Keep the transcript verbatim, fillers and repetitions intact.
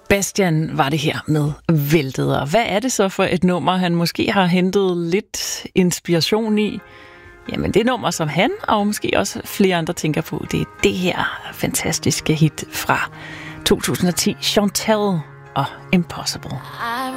Bastian var det her med Væltet. Og hvad er det så for et nummer, han måske har hentet lidt inspiration i? Jamen det nummer, som han og måske også flere andre tænker på, det er det her fantastiske hit fra to tusind og ti, Chantel og Impossible.